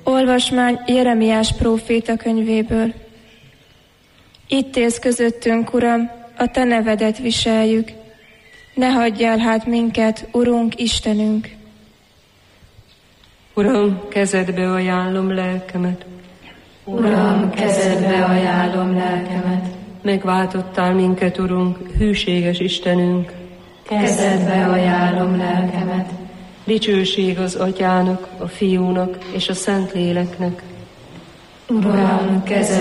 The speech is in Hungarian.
Olvasmány Jeremiás próféta könyvéből. Itt élsz közöttünk, Uram, a Te nevedet viseljük. Ne hagyjál hát minket, Urunk, Istenünk! Uram, kezedbe ajánlom lelkemet. Uram, kezedbe ajánlom lelkemet. Megváltottál minket, Urunk, hűséges Istenünk. Kezedbe ajánlom lelkemet. Dicsőség az Atyának, a Fiúnak és a Szentléleknek. Uram, kezedbe